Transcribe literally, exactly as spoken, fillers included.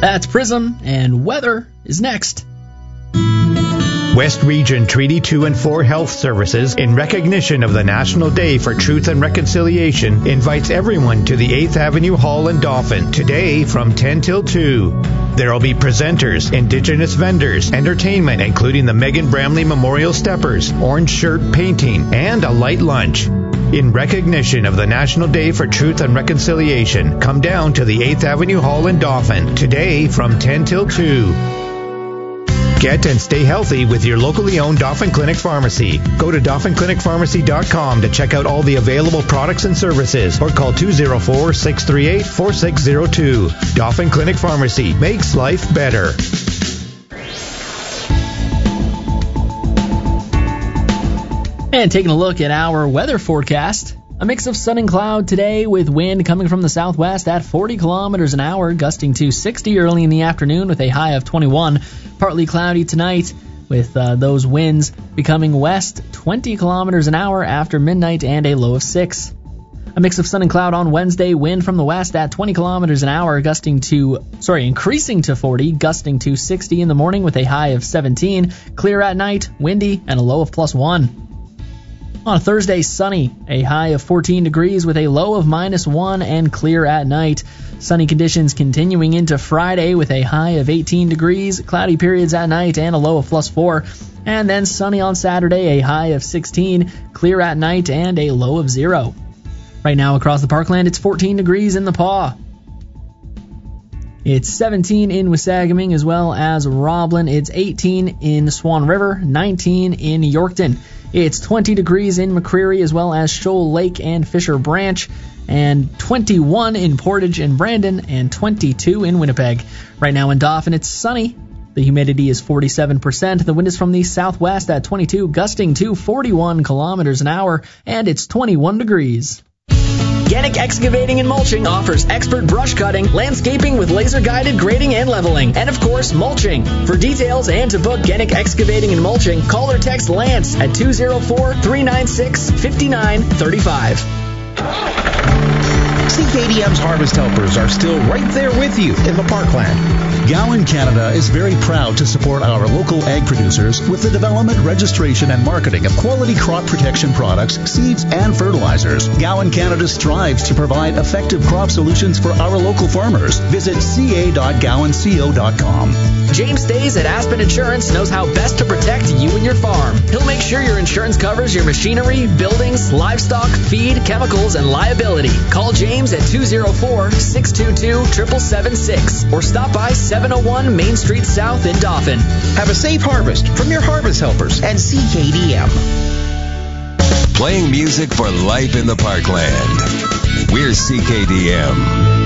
That's Prism, and weather is next. West Region Treaty two and four Health Services, in recognition of the National Day for Truth and Reconciliation, invites everyone to the eighth Avenue Hall in Dauphin today from ten till two. There will be presenters, Indigenous vendors, entertainment including the Megan Bramley Memorial Steppers, orange shirt painting, and a light lunch. In recognition of the National Day for Truth and Reconciliation, come down to the eighth Avenue Hall in Dauphin today from ten till two. Get and stay healthy with your locally owned Dauphin Clinic Pharmacy. Go to dauphin clinic pharmacy dot com to check out all the available products and services, or call two oh four, six three eight, four six oh two. Dauphin Clinic Pharmacy makes life better. And taking a look at our weather forecast. A mix of sun and cloud today, with wind coming from the southwest at forty kilometers an hour, gusting to sixty early in the afternoon with a high of twenty-one. Partly cloudy tonight, with uh, those winds becoming west twenty kilometers an hour after midnight and a low of six. A mix of sun and cloud on Wednesday, wind from the west at twenty kilometers an hour, gusting to, sorry, increasing to forty, gusting to sixty in the morning with a high of seventeen. Clear at night, windy, and a low of plus one. On Thursday, sunny, a high of fourteen degrees with a low of minus one, and clear at night. Sunny conditions continuing into Friday with a high of eighteen degrees, cloudy periods at night, and a low of plus four. And then sunny on Saturday, a high of sixteen, clear at night, and a low of zero. Right now across the parkland, it's fourteen degrees in the Paw. It's seventeen in Wasagaming as well as Roblin. It's eighteen in Swan River, nineteen in Yorkton. It's twenty degrees in McCreary as well as Shoal Lake and Fisher Branch, and twenty-one in Portage and Brandon, and twenty-two in Winnipeg. Right now in Dauphin, it's sunny. The humidity is forty-seven percent. The wind is from the southwest at twenty-two, gusting to forty-one kilometers an hour, and it's twenty-one degrees. Genic Excavating and Mulching offers expert brush cutting, landscaping with laser-guided grading and leveling, and of course, mulching. For details and to book Genic Excavating and Mulching, call or text Lance at two oh four, three nine six, five nine three five. C K D M's Harvest Helpers are still right there with you in the parkland. Gowan Canada is very proud to support our local ag producers with the development, registration, and marketing of quality crop protection products, seeds, and fertilizers. Gowan Canada strives to provide effective crop solutions for our local farmers. Visit c a dot gowan co dot com. James Stays at Aspen Insurance knows how best to protect you and your farm. He'll make sure your insurance covers your machinery, buildings, livestock, feed, chemicals, and liability. Call James at two oh four, six two two, seven seven seven six or stop by seven oh one Main Street South in Dauphin. Have a safe harvest from your Harvest Helpers and C K D M. Playing music for life in the parkland. We're C K D M.